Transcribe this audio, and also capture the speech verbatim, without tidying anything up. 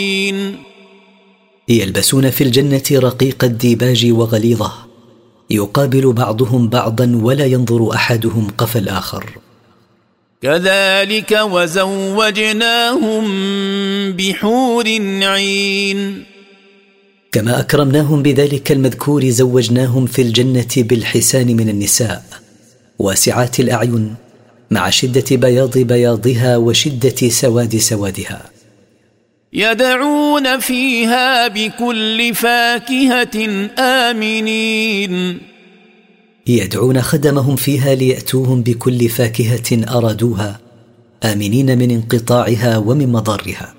عين. يلبسون في الجنة رقيق الديباج وغليظه، يقابل بعضهم بعضا ولا ينظر أحدهم قفا الآخر. كذلك وزوجناهم بحور عين. كما أكرمناهم بذلك المذكور زوجناهم في الجنة بالحسان من النساء، واسعات الأعين مع شدة بياض بياضها وشدة سواد سوادها. يدعون فيها بكل فاكهة آمنين. يدعون خدمهم فيها ليأتوهم بكل فاكهة أرادوها، آمنين من انقطاعها ومن مضارها.